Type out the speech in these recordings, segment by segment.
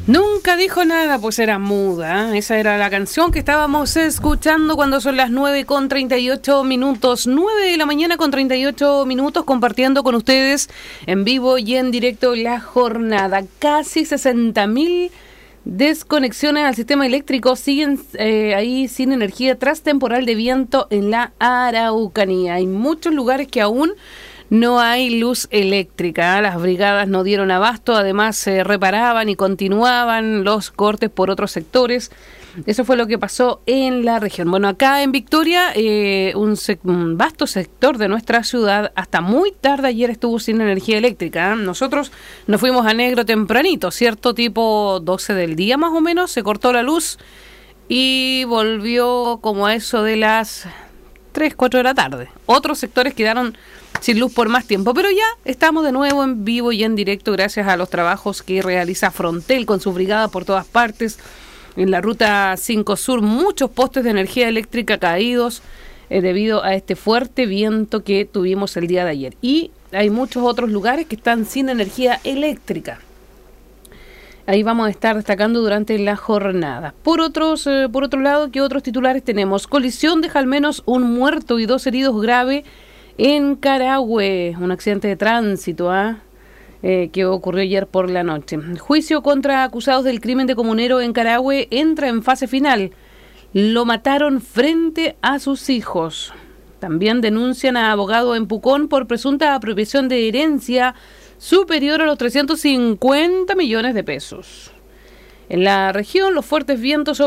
Nunca dijo nada, pues era muda. Esa era la canción que estábamos escuchando cuando son las 9:38 minutos. 9 de la mañana con 38 minutos, compartiendo con ustedes en vivo y en directo la jornada. Casi 60.000 desconexiones al sistema eléctrico siguen ahí sin energía tras temporal de viento en la Araucanía. Hay muchos lugares que aún no hay luz eléctrica. Las brigadas no dieron abasto, además se reparaban y continuaban los cortes por otros sectores. Eso fue lo que pasó en la región. Bueno, acá en Victoria, un vasto sector de nuestra ciudad hasta muy tarde ayer estuvo sin energía eléctrica. Nosotros nos fuimos a negro tempranito, cierto, tipo 12 del día más o menos, se cortó la luz y volvió como a eso de las 3, 4 de la tarde. Otros sectores quedaron sin luz por más tiempo, pero ya estamos de nuevo en vivo y en directo gracias a los trabajos que realiza Frontel con su brigada por todas partes. En la ruta 5 Sur, muchos postes de energía eléctrica caídos debido a este fuerte viento que tuvimos el día de ayer. Y hay muchos otros lugares que están sin energía eléctrica. Ahí vamos a estar destacando durante la jornada. Por otro lado, ¿qué otros titulares tenemos? Colisión deja al menos un muerto y 2 heridos graves en Carahue, un accidente de tránsito que ocurrió ayer por la noche. Juicio contra acusados del crimen de comunero en Carahue entra en fase final. Lo mataron frente a sus hijos. También denuncian a abogado en Pucón por presunta apropiación de herencia superior a los 350 millones de pesos. En la región, los fuertes vientos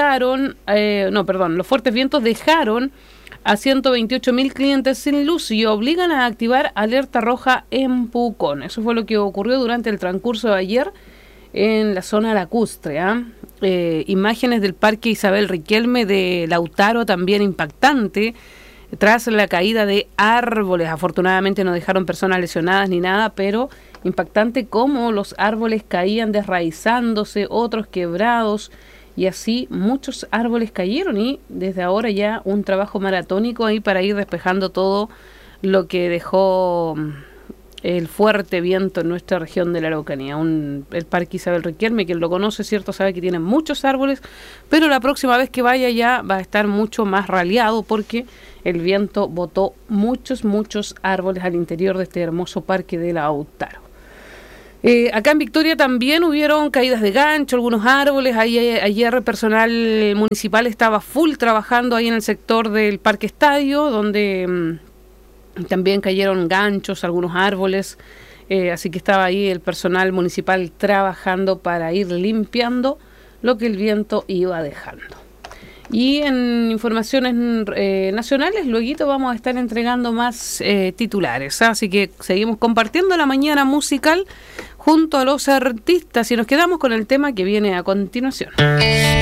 dejaron a 128.000 clientes sin luz y obligan a activar alerta roja en Pucón. Eso fue lo que ocurrió durante el transcurso de ayer en la zona lacustre. Imágenes del Parque Isabel Riquelme de Lautaro también impactante tras la caída de árboles. Afortunadamente no dejaron personas lesionadas ni nada, pero impactante cómo los árboles caían desraizándose, otros quebrados. Y así muchos árboles cayeron y desde ahora ya un trabajo maratónico ahí para ir despejando todo lo que dejó el fuerte viento en nuestra región de la Araucanía. El Parque Isabel Riquelme, quien lo conoce, cierto, sabe que tiene muchos árboles, pero la próxima vez que vaya ya va a estar mucho más raleado porque el viento botó muchos árboles al interior de este hermoso parque de Lautaro. Acá en Victoria también hubieron caídas de gancho, algunos árboles. Ayer personal municipal estaba full trabajando ahí en el sector del Parque Estadio, donde también cayeron ganchos, algunos árboles. Así que estaba ahí el personal municipal trabajando para ir limpiando lo que el viento iba dejando. Y en informaciones nacionales, luego vamos a estar entregando más titulares. Así que seguimos compartiendo la mañana musical junto a los artistas y nos quedamos con el tema que viene a continuación.